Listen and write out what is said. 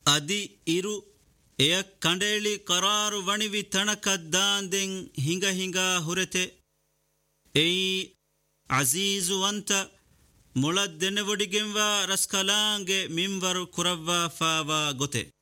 ಅದಿ ಇರು ಎಯ ಕಂಡೇಳಿ ಕರಾರು ವಣಿವಿ ತಣಕದ್ದಾಂದೆಂ ಹಿಂಗ ಹುರೆತೆ ಎಯಿ ಅಜೀಜುವಂತ ಮುಳದ್ದೆನೆವೊಡಿಗೆಂವ ರಸ್ಕಲಾಂಗೆ ಮಿಂವರು ಕುರವ್ವ ಫಾವ ಗೊತೆ